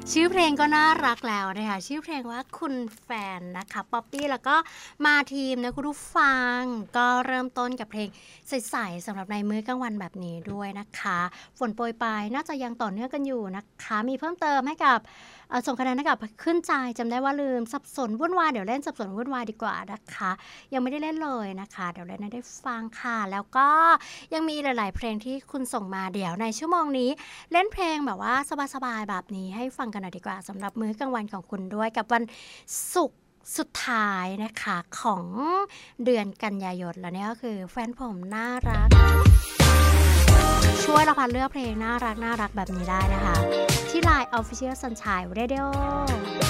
ชื่อเพลงก็น่ารักแล้วนะคะชื่อเพลงว่าคุณแฟนนะคะป๊อปปี้แล้วก็มาทีมนะคุณผู้ฟังก็เริ่มต้นกับเพลงใสๆสำหรับในมื้อกลางวันแบบนี้ด้วยนะคะฝนโปรยปลายน่าจะยังต่อเนื่องกันอยู่นะคะมีเพิ่มเติมให้กับส่งคะแนนให้กับขึ้นใจจำได้ว่าลืมสับสนวุ่นวายเดี๋ยวเล่นสับสนวุ่นวายดีกว่านะคะยังไม่ได้เล่นเลยนะคะเดี๋ยวเล่นให้ได้ฟังค่ะแล้วก็ยังมีหลายๆเพลงที่คุณส่งมาเดี๋ยวในชั่วโมงนี้ เล่นเพลงแบบว่าสบายๆแบบนี้ให้ฟังกันหน่อยดีกว่าสำหรับมื้อกลางวันของคุณด้วยกับวันศุกร์สุดท้ายนะคะของเดือนกันยายนแล้วเนี่ยก็คือแฟนผมน่ารักช่วยเราพัดเลือกเพลงน่ารักแบบนี้ได้นะคะที่ Line Official Sunshine Radio